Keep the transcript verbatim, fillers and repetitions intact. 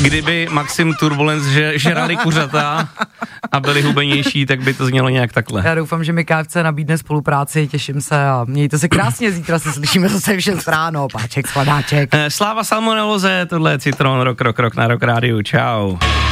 kdyby Maxim Turbulence že, žrali kuřata a byli hubenější, tak by to znělo nějak takhle. Já doufám, že mi K F C nabídne spolupráci, těším se a mějte se krásně, zítra se slyšíme zase v šest ráno, páček, skladáček. Sláva salmoneloze, tohle je Citron, Rock, Rock, Rock na Rock Rádiu, čau.